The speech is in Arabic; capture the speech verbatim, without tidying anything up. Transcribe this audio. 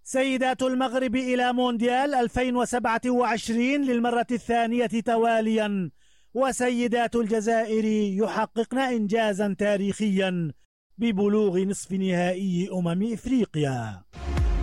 سيدات المغرب إلى مونديال ألفين وسبعة وعشرين للمرة الثانية تواليا، وسيدات الجزائر يحققن إنجازا تاريخيا ببلوغ نصف نهائي أمم إفريقيا.